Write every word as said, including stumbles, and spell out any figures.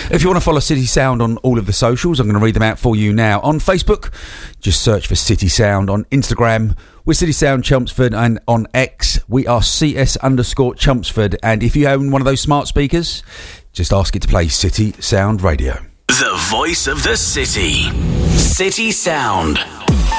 If you want to follow City Sound on all of the socials, I'm going to read them out for you now. On Facebook, just search for City Sound. On Instagram, we're City Sound Chelmsford, and on X, we are C S underscore Chelmsford. And if you own one of those smart speakers, just ask it to play City Sound Radio. The voice of the city. City Sound.